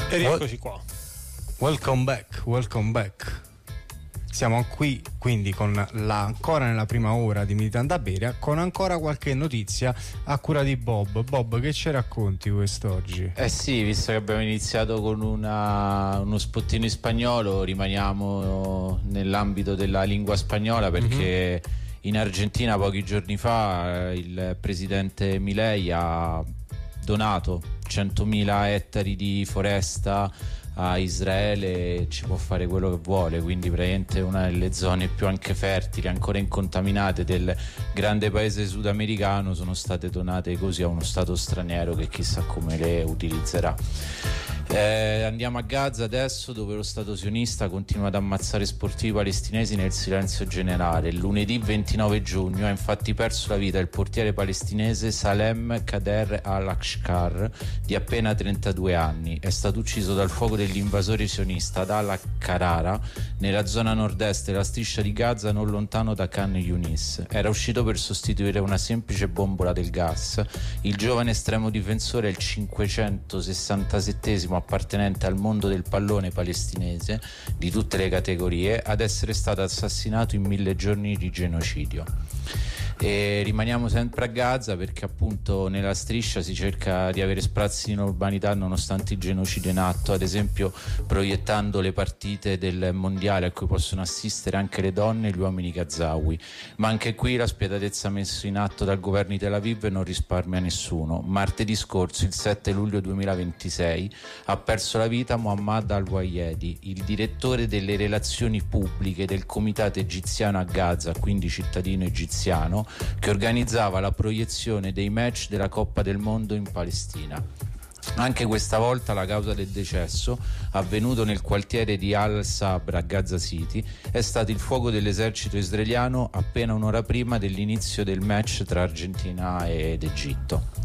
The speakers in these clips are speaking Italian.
E rieccoci qua. Welcome back. Siamo qui quindi con ancora nella prima ora di Militando a Beria, con ancora qualche notizia a cura di Bob. Bob, che ci racconti quest'oggi? Sì, visto che abbiamo iniziato con uno spottino in spagnolo, rimaniamo nell'ambito della lingua spagnola perché in Argentina pochi giorni fa il presidente Milei ha donato 100.000 ettari di foresta a Israele, ci può fare quello che vuole, quindi praticamente una delle zone più anche fertili, ancora incontaminate del grande paese sudamericano sono state donate così a uno stato straniero che chissà come le utilizzerà. Andiamo a Gaza adesso, dove lo stato sionista continua ad ammazzare sportivi palestinesi nel silenzio generale. Lunedì 29 giugno ha infatti perso la vita il portiere palestinese Salem Kader al-Aqshar di appena 32 anni. È stato ucciso dal fuoco dell'invasore sionista ad al-Qarara nella zona nord-est della striscia di Gaza, non lontano da Khan Yunis. Era uscito per sostituire una semplice bombola del gas. Il giovane estremo difensore è il 567esimo appartenente al mondo del pallone palestinese di tutte le categorie ad essere stato assassinato in 1000 giorni di genocidio. E rimaniamo sempre a Gaza perché appunto nella striscia si cerca di avere sprazzi di normalità nonostante il genocidio in atto, ad esempio proiettando le partite del mondiale a cui possono assistere anche le donne e gli uomini gazawi. Ma anche qui la spietatezza messa in atto dal governo di Tel Aviv non risparmia nessuno. Martedì scorso, il 7 luglio 2026, ha perso la vita Mohammad al-Wayedi, il direttore delle relazioni pubbliche del comitato egiziano a Gaza, quindi cittadino egiziano, che organizzava la proiezione dei match della Coppa del Mondo in Palestina. Anche questa volta la causa del decesso, avvenuto nel quartiere di Al-Sabra a Gaza City, è stato il fuoco dell'esercito israeliano appena un'ora prima dell'inizio del match tra Argentina ed Egitto.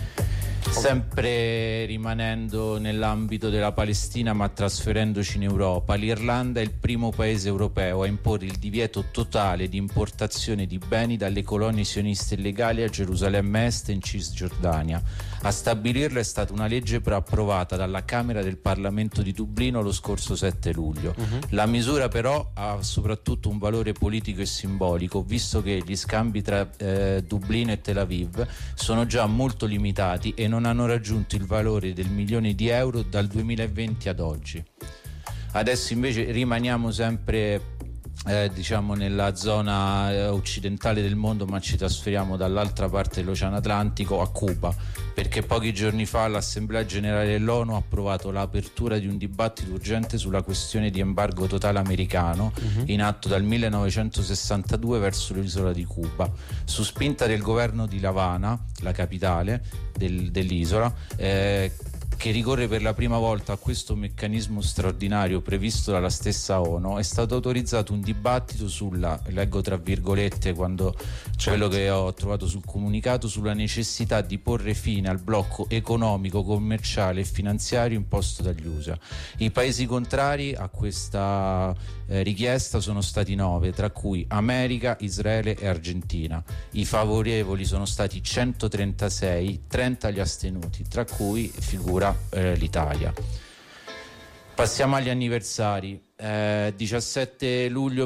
Sempre rimanendo nell'ambito della Palestina ma trasferendoci in Europa, l'Irlanda è il primo paese europeo a imporre il divieto totale di importazione di beni dalle colonie sioniste illegali a Gerusalemme Est e in Cisgiordania. A stabilirlo è stata una legge approvata dalla Camera del Parlamento di Dublino lo scorso 7 luglio. La misura però ha soprattutto un valore politico e simbolico, visto che gli scambi tra Dublino e Tel Aviv sono già molto limitati e non hanno raggiunto il valore del €1.000.000 dal 2020 ad oggi. Adesso invece rimaniamo sempre diciamo nella zona occidentale del mondo, ma ci trasferiamo dall'altra parte dell'Oceano Atlantico a Cuba, perché pochi giorni fa l'Assemblea Generale dell'ONU ha approvato l'apertura di un dibattito urgente sulla questione di embargo totale americano in atto dal 1962 verso l'isola di Cuba, su spinta del governo di La Habana, la capitale dell'isola, che ricorre per la prima volta a questo meccanismo straordinario previsto dalla stessa ONU. È stato autorizzato un dibattito sulla, leggo tra virgolette quello che ho trovato sul comunicato, sulla necessità di porre fine al blocco economico, commerciale e finanziario imposto dagli USA. I paesi contrari a questa richiesta sono stati 9, tra cui America, Israele e Argentina. I favorevoli sono stati 136, 30 gli astenuti, tra cui figura l'Italia. Passiamo agli anniversari. 17 luglio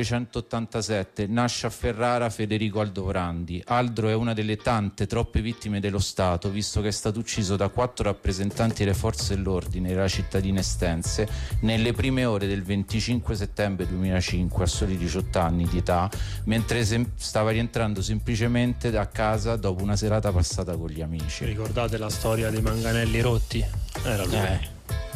1987 nasce a Ferrara Federico Aldovrandi. Aldro è una delle tante, troppe vittime dello Stato, visto che è stato ucciso da 4 rappresentanti delle forze dell'ordine della cittadina estense nelle prime ore del 25 settembre 2005 a soli 18 anni di età, mentre stava rientrando semplicemente a casa dopo una serata passata con gli amici. Ricordate la storia dei manganelli rotti? Era lui.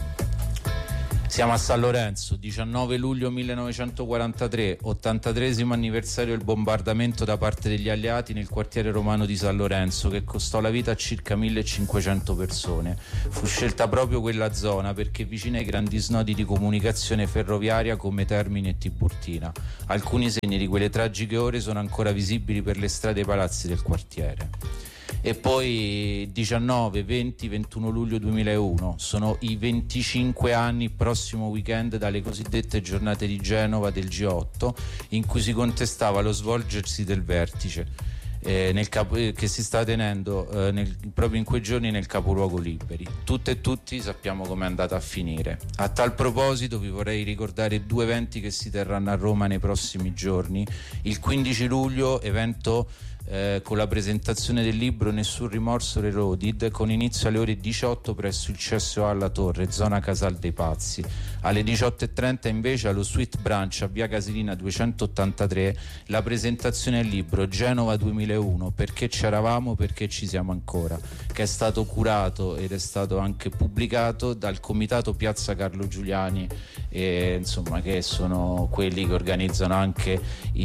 Siamo a San Lorenzo, 19 luglio 1943, 83esimo anniversario del bombardamento da parte degli alleati nel quartiere romano di San Lorenzo, che costò la vita a circa 1500 persone. Fu scelta proprio quella zona perché vicina ai grandi snodi di comunicazione ferroviaria come Termini e Tiburtina. Alcuni segni di quelle tragiche ore sono ancora visibili per le strade e i palazzi del quartiere. E poi 19, 20, 21 luglio 2001 sono i 25 anni prossimo weekend dalle cosiddette giornate di Genova del G8, in cui si contestava lo svolgersi del vertice. che si sta tenendo proprio in quei giorni nel capoluogo Liberi. Tutte e tutti sappiamo com'è andata a finire. A tal proposito vi vorrei ricordare 2 eventi che si terranno a Roma nei prossimi giorni. Il 15 luglio, evento con la presentazione del libro Nessun rimorso Reloaded, con inizio alle ore 18 presso il CSO alla Torre, zona Casal dei Pazzi. Alle 18:30 invece allo Sweet Branch a via Casilina 283 la presentazione del libro Genova 2001, perché c'eravamo, perché ci siamo ancora, che è stato curato ed è stato anche pubblicato dal comitato Piazza Carlo Giuliani, insomma, che sono quelli che organizzano anche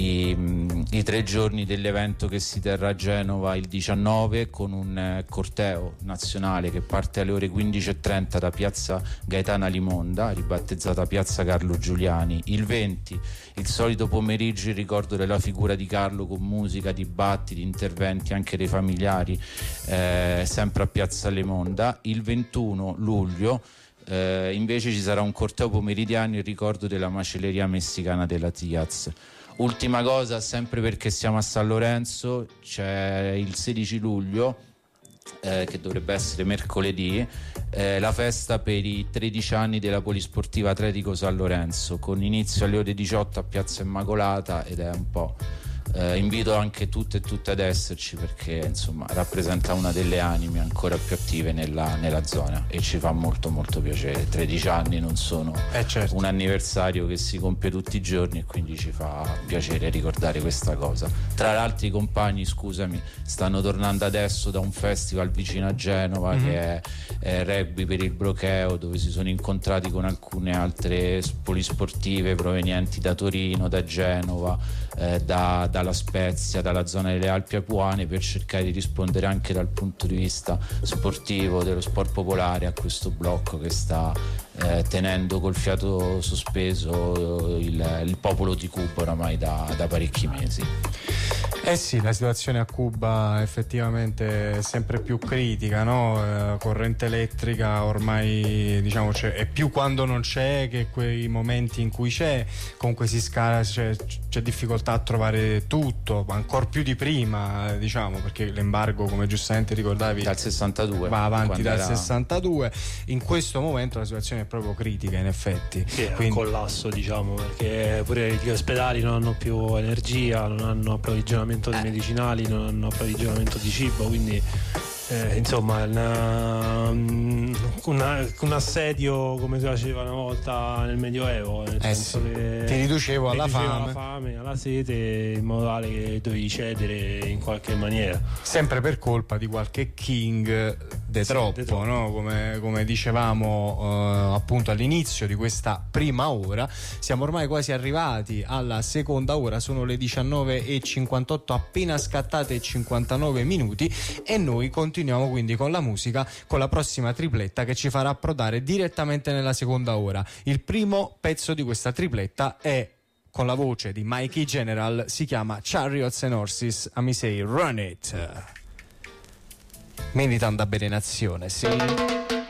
i 3 giorni dell'evento che si terrà a Genova il 19, con un corteo nazionale che parte alle ore 15:30 da piazza Gaetana Limonda, ribattezzata piazza Carlo Giuliani. Il 20, il solito pomeriggio, in ricordo della figura di Carlo, con musica, dibattiti, interventi anche dei familiari, sempre a piazza Limonda. Il 21 luglio invece ci sarà un corteo pomeridiano in ricordo della macelleria messicana della Tiaz. Ultima cosa, sempre perché siamo a San Lorenzo, c'è il 16 luglio, che dovrebbe essere mercoledì, la festa per i 13 anni della Polisportiva Atletico San Lorenzo, con inizio alle ore 18 a Piazza Immacolata, ed è un po'... invito anche tutte e tutte ad esserci, perché insomma rappresenta una delle anime ancora più attive nella zona, e ci fa molto molto piacere. 13 anni non sono certo, un anniversario che si compie tutti i giorni, e quindi ci fa piacere ricordare questa cosa. Tra l'altro i compagni, scusami, stanno tornando adesso da un festival vicino a Genova, che è Rugby per il Brocheo, dove si sono incontrati con alcune altre polisportive provenienti da Torino, da Genova, dalla Spezia, dalla zona delle Alpi Apuane, per cercare di rispondere anche dal punto di vista sportivo, dello sport popolare, a questo blocco che sta tenendo col fiato sospeso il popolo di Cuba oramai da parecchi mesi. Sì, la situazione a Cuba effettivamente è sempre più critica, no? Corrente elettrica ormai, diciamo, è più quando non c'è che quei momenti in cui c'è. Comunque si scala, c'è difficoltà a trovare tutto, ma ancora più di prima, diciamo, perché l'embargo, come giustamente ricordavi, dal 62 va avanti dal era... 62. In questo momento la situazione è proprio critica, in effetti. Sì, è un collasso, diciamo, perché pure gli ospedali non hanno più energia, non hanno approvvigionamento di medicinali, non hanno approvvigionamento di cibo, quindi insomma un assedio come si faceva una volta nel Medioevo, nel senso che ti riducevo alla fame, alla sete, in modo tale che dovevi cedere in qualche maniera, sempre per colpa di qualche king de troppo. No? Come dicevamo appunto all'inizio di questa prima ora, siamo ormai quasi arrivati alla seconda ora, sono le 19:58, appena scattate 59 minuti, e noi continuiamo quindi con la musica, con la prossima tripletta che ci farà approdare direttamente nella seconda ora. Il primo pezzo di questa tripletta è con la voce di Mikey General, si chiama Chariots and Horses, I Say Run It. Militan da bene nazione, sì.